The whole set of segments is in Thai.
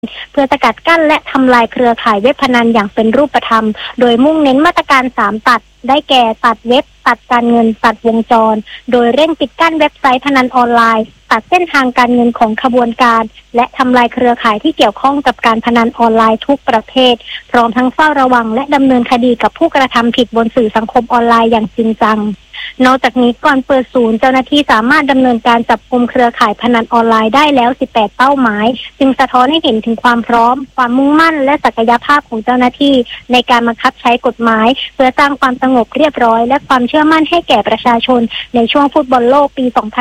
เพื่อสกัดกั้นและทำลายเครือข่ายเว็บพนันอย่างเป็นรูปธรรมโดยมุ่งเน้นมาตรการ3ตัดได้แก่ตัดเว็บตัดการเงินตัดวงจรโดยเร่งปิดกั้นเว็บไซต์พนันออนไลน์ตัดเส้นทางการเงินของขบวนการและทำลายเครือข่ายที่เกี่ยวข้องกับการพนันออนไลน์ทุกประเภทพร้อมทั้งเฝ้าระวังและดำเนินคดีกับผู้กระทำผิดบนสื่อสังคมออนไลน์อย่างจริงจังนอกจากนี้ก่อนเปิดศูนย์เจ้าหน้าที่สามารถดำเนินการจับกุมเครือข่ายพนันออนไลน์ได้แล้ว18เป้าหมายจึงสะท้อนให้เห็นถึงความพร้อมความมุ่งมั่นและศักยภาพของเจ้าหน้าที่ในการบังคับใช้กฎหมายเพื่อสร้างความสงบเรียบร้อยและความเชื่อมั่นให้แก่ประชาชนในช่วงฟุตบอลโลกปี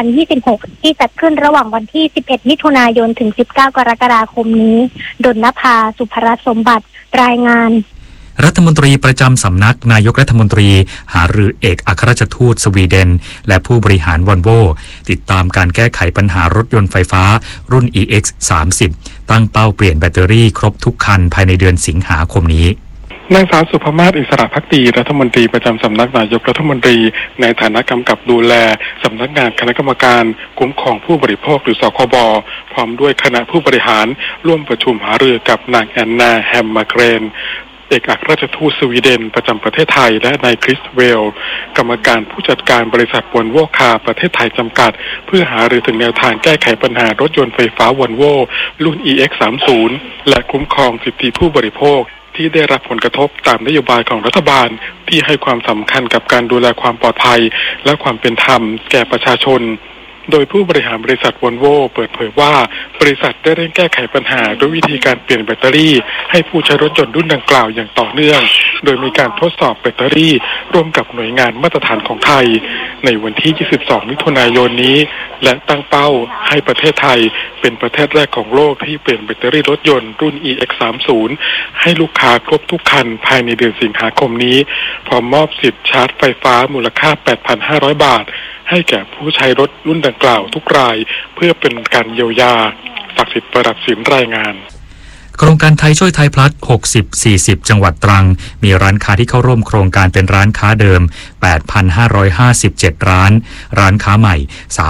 2026 ที่จัดขึ้นระหว่างวันที่11มิถุนายนถึง19กรกฎาคมนี้ดลนภา สุภรัตน์สมบัติรายงานรัฐมนตรีประจำสำนักนายกรัฐมนตรีหารือเอกอัครราชทูตสวีเดนและผู้บริหารวอลโวติดตามการแก้ไขปัญหารถยนต์ไฟฟ้ารุ่น EX30 ตั้งเป้าเปลี่ยนแบตเตอรี่ครบทุกคันภายในเดือนสิงหาคมนี้นางสาวสุภมาศ อิสระภักดีรัฐมนตรีประจำสำนักนายกรัฐมนตรีในฐานะกำกับดูแลสำนักงานคณะกรรมการคุ้มครองผู้บริโภคหรือสคบพร้อมด้วยคณะผู้บริหารร่วมประชุมหารือกับนางแอนนาแฮมมาเกรนเอกอัครราชทูตสวีเดนประจำประเทศไทยและนายคริสเวลกรรมการผู้จัดการบริษัทวอลโวคาร์ประเทศไทยจำกัดเพื่อหารือถึงแนวทางแก้ไขปัญหารถยนต์ไฟฟ้าวอลโวรุ่น EX30 และคุ้มครองสิทธิผู้บริโภคที่ได้รับผลกระทบตามนโยบายของรัฐบาลที่ให้ความสำคัญกับการดูแลความปลอดภัยและความเป็นธรรมแก่ประชาชนโดยผู้บริหารบริษัทวอลโวเปิดเผยว่าบริษัทได้เร่งแก้ไขปัญหาด้วยวิธีการเปลี่ยนแบตเตอรี่ให้ผู้ใช้รถยนต์รุ่นดังกล่าวอย่างต่อเนื่องโดยมีการทดสอบแบตเตอรี่ร่วมกับหน่วยงานมาตรฐานของไทยในวันที่22มิถุนายนนี้และตั้งเป้าให้ประเทศไทยเป็นประเทศแรกของโลกที่เปลี่ยนแบตเตอรี่รถยนต์รุ่น EX30 ให้ลูกค้าครบทุกคันภายในเดือนสิงหาคมนี้พร้อมมอบสิทธิ์ชาร์จไฟฟ้ามูลค่า 8,500 บาทให้แก่ผู้ใช้รถรุ่นดังกล่าวทุกรายเพื่อเป็นการเยียวยาศักดิ์สิทธิ์ประดับศิลป์รายงานโครงการไทยช่วยไทยพลัส60-40จังหวัดตรังมีร้านค้าที่เข้าร่วมโครงการเป็นร้านค้าเดิม 8,557 ร้านร้านค้าใหม่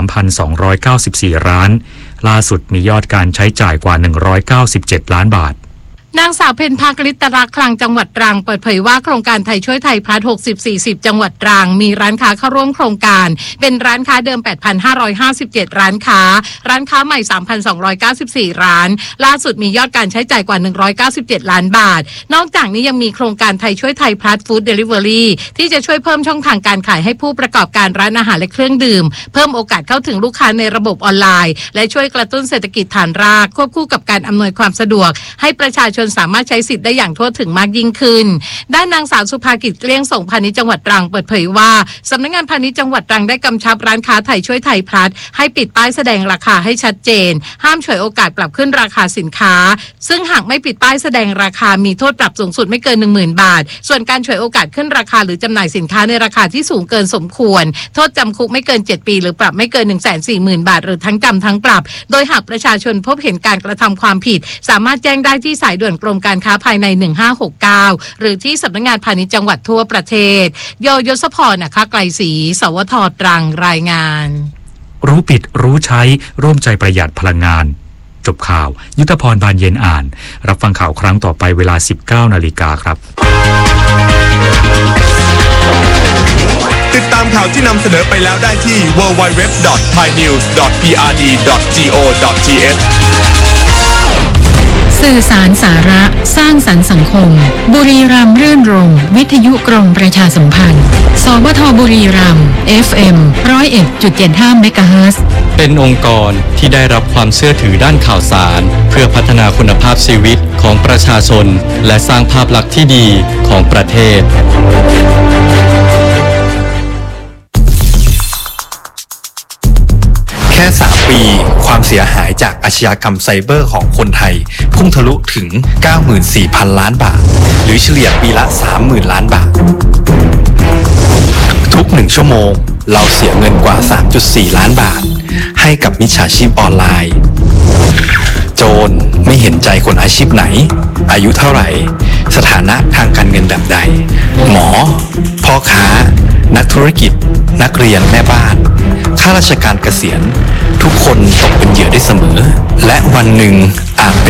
3,294 ร้านล่าสุดมียอดการใช้จ่ายกว่า197ล้านบาทนางสาวเพ็ญภาคฤตรักษ์คลังจังหวัดตรังเปิดเผยว่าโครงการไทยช่วยไทยพลัส60-40จังหวัดตรังมีร้านค้าเข้าร่วมโครงการเป็นร้านค้าเดิม 8,557 ร้านค้าร้านค้าใหม่ 3,294 ร้านล่าสุดมียอดการใช้จ่ายกว่า197ล้านบาทนอกจากนี้ยังมีโครงการไทยช่วยไทยพลัสฟู้ดเดลิเวอรี่ที่จะช่วยเพิ่มช่องทางการขายให้ผู้ประกอบการร้านอาหารและเครื่องดื่มเพิ่มโอกาสเข้าถึงลูกค้าในระบบออนไลน์และช่วยกระตุ้นเศรษฐกิจฐานรากควบคู่กับการอำนวยความสะดวกให้ประชาชนสามารถใช้สิทธิ์ได้อย่างทั่วถึงมากยิ่งขึ้นด้านนางสาวสุภากิจเกลี้ยงส่งพาณิชย์จังหวัดตรังเปิดเผยว่าสำนักงานพาณิชย์จังหวัดตรังได้กำชับร้านค้าไทยช่วยไทยพลัสให้ปิดป้ายแสดงราคาให้ชัดเจนห้ามฉวยโอกาสปรับขึ้นราคาสินค้าซึ่งหากไม่ปิดป้ายแสดงราคามีโทษปรับสูงสุดไม่เกิน 10,000 บาทส่วนการฉวยโอกาสขึ้นราคาหรือจำหน่ายสินค้าในราคาที่สูงเกินสมควรโทษจำคุกไม่เกิน7ปีหรือปรับไม่เกิน 140,000 บาทหรือทั้งจำทั้งปรับโดยหากประชาชนพบเห็นการกระทำความผิดสามารถแจ้งได้ที่สายด่วนกรมการค้าภายใน1569หรือที่สำนักงานพาณิชย์จังหวัดทั่วประเทศยศพรนะคะไกลศรีสวทตรังรายงานรู้ปิดรู้ใช้ร่วมใจประหยัดพลังงานจบข่าวยุทธพรบานเย็นอ่านรับฟังข่าวครั้งต่อไปเวลา 19 นาฬิกาครับติดตามข่าวที่นำเสนอไปแล้วได้ที่ www.thainews.prd.go.th สื่อสารสาระสร้างสรรค์สังคมบุรีรัมย์รื่นรมย์วิทยุกรมประชาสัมพันธ์สวทบุรีรัมย์ FM 101.75 เมกะเฮิรตซ์เป็นองค์กรที่ได้รับความเชื่อถือด้านข่าวสารเพื่อพัฒนาคุณภาพชีวิตของประชาชนและสร้างภาพลักษณ์ที่ดีของประเทศแค่3 ปีความเสียหายจากอาชญากรรมไซเบอร์ของคนไทยพุ่งทะลุถึง 94,000 ล้านบาทหรือเฉลี่ยปีละ 30,000 ล้านบาททุก1ชั่วโมงเราเสียเงินกว่า 3.4 ล้านบาทให้กับมิจฉาชีพออนไลน์โจรไม่เห็นใจคนอาชีพไหนอายุเท่าไหร่สถานะทางการเงินแบบใดหมอพ่อค้านักธุรกิจนักเรียนแม่บ้านข้าราชการเกษียณทุกคนตกเป็นเหยื่อได้เสมอและวันหนึ่งอาจเป็น